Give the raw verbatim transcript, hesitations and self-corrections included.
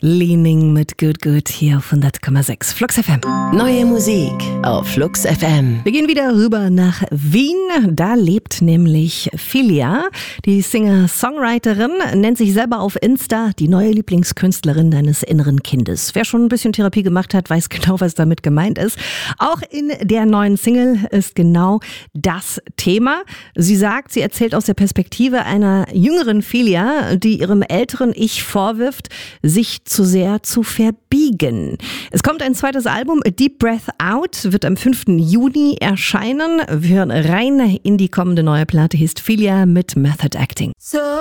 Leaning mit Good Good hier auf hundert Komma sechs Flux F M. Neue Musik auf Flux F M. Wir gehen wieder rüber nach Wien. Da lebt nämlich Filia, die Singer-Songwriterin, nennt sich selber auf Insta die neue Lieblingskünstlerin deines inneren Kindes. Wer schon ein bisschen Therapie gemacht hat, weiß genau, was damit gemeint ist. Auch in der neuen Single ist genau das Thema. Sie sagt, sie erzählt aus der Perspektive einer jüngeren Filia, die ihrem älteren Ich vorwirft, sich zu sehr zu verbiegen. Es kommt ein zweites Album, A Deep Breath Out, wird am fünften Juni erscheinen. Wir hören rein in die kommende neue Platte, heißt Filia mit Method Acting. So